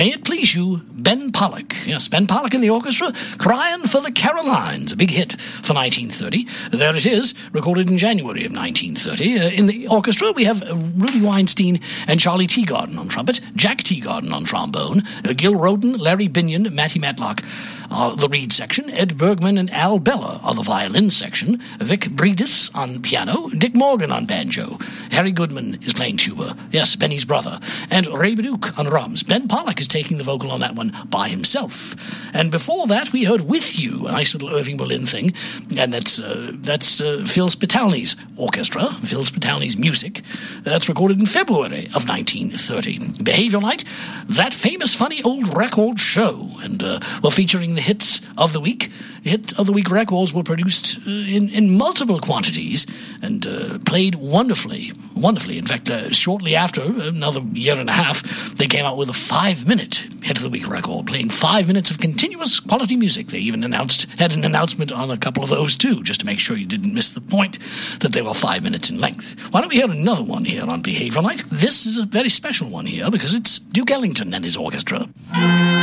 May It Please You, Ben Pollock. Yes, Ben Pollock in the orchestra, Crying for the Carolines, a big hit for 1930. There it is, recorded in January of 1930. In the orchestra, we have Rudy Weinstein and Charlie Teagarden on trumpet, Jack Teagarden on trombone, Gil Roden, Larry Binion, Matty Matlock are the reed section, Ed Bergman and Al Bella are the violin section, Vic Bredis on piano, Dick Morgan on banjo, Harry Goodman is playing tuba, yes, Benny's brother, and Ray Baduch on drums. Ben Pollock is taking the vocal on that one by himself. And before that, we heard With You, a nice little Irving Berlin thing, and that's Phil Spitalny's orchestra, Phil Spitalny's music. That's recorded in February of 1930. Behavior Night, that famous funny old record show, and we're featuring the hits of the week. The hit of the week records were produced in multiple quantities and played wonderfully. In fact, shortly after, another year and a half, they came out with a 5-minute hit of the week record, playing 5 minutes of continuous quality music. They even had an announcement on a couple of those too, just to make sure you didn't miss the point that they were 5 minutes in length. Why don't we hear another one here on Behavior Night? This is a very special one here because it's Duke Ellington and his orchestra.